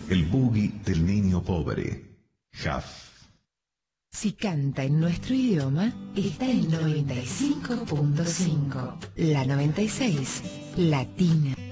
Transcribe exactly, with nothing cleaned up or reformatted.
El boogie del niño pobre. Huff. Si canta en nuestro idioma, está en noventa y cinco punto cinco. La noventa y seis, Latina.